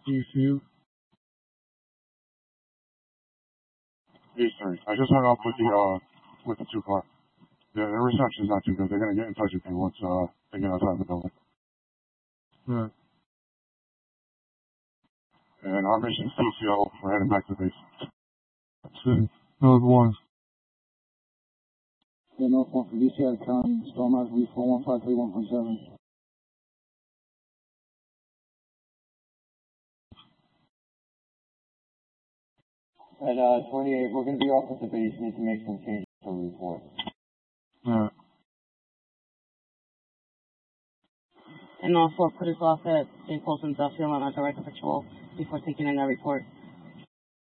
DCU. Eastern. I just hung up with the 2-car. The reception's not too good. They're gonna get in touch with me once they get outside the building. Right. And our mission's TCO. We're heading back to base. City. North one. Yeah, North 1 for VCI County. Storm Master V4153-1.7. At 28, we're going to be off at the base. Need to make some changes to the report. Right. And also put us off at St. Paul's Industrial on our direct patrol before taking in that report.